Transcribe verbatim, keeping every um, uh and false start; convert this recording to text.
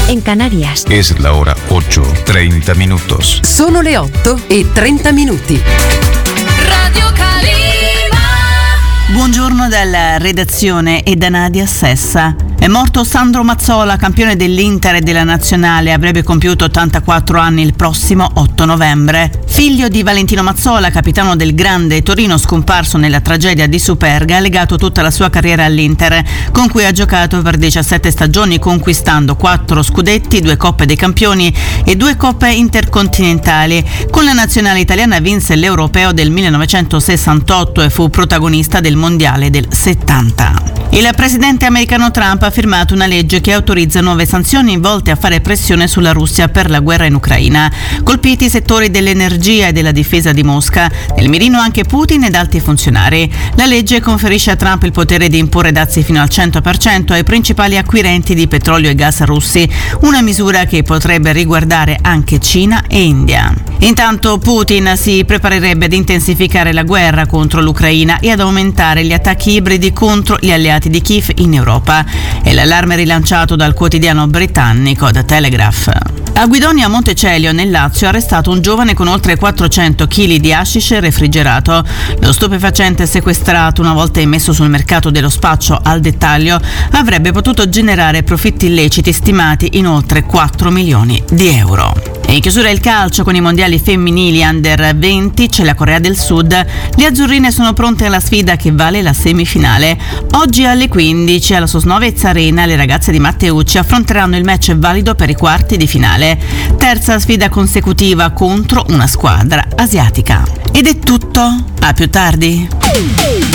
en Canarias. Es la hora ocho, treinta minutos. Sono le otto e trenta minuti. Radio Calima. Buongiorno dalla redazione e da Nadia Sessa. È morto Sandro Mazzola, campione dell'Inter e della Nazionale, avrebbe compiuto ottantaquattro anni il prossimo otto novembre. Figlio di Valentino Mazzola, capitano del grande Torino scomparso nella tragedia di Superga, ha legato tutta la sua carriera all'Inter, con cui ha giocato per diciassette stagioni, conquistando quattro scudetti, due Coppe dei Campioni e due Coppe intercontinentali. Con la Nazionale italiana vinse l'Europeo del millenovecentosessantotto e fu protagonista del Mondiale del settanta. Il presidente americano Trump ha firmato una legge che autorizza nuove sanzioni volte a fare pressione sulla Russia per la guerra in Ucraina. Colpiti i settori dell'energia e della difesa di Mosca, nel mirino anche Putin ed alti funzionari. La legge conferisce a Trump il potere di imporre dazi fino al cento per cento ai principali acquirenti di petrolio e gas russi, una misura che potrebbe riguardare anche Cina e India. Intanto Putin si preparerebbe ad intensificare la guerra contro l'Ucraina e ad aumentare gli attacchi ibridi contro gli alleati di Kiev in Europa. È l'allarme rilanciato dal quotidiano britannico The Telegraph. A Guidonia Montecelio, nel Lazio, è arrestato un giovane con oltre quattrocento chili di hashish refrigerato. Lo stupefacente sequestrato, una volta immesso sul mercato dello spaccio al dettaglio, avrebbe potuto generare profitti illeciti stimati in oltre quattro milioni di euro. E in chiusura il calcio con i mondiali femminili under venti, c'è la Corea del Sud. Le azzurrine sono pronte alla sfida che vale la semifinale. Oggi alle quindici alla Sosnovez Arena le ragazze di Matteucci affronteranno il match valido per i quarti di finale. Terza sfida consecutiva contro una squadra asiatica. Ed è tutto. A più tardi.